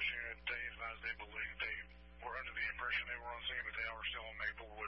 they advised they believed they were under the impression they were on scene, but they all were still on Maple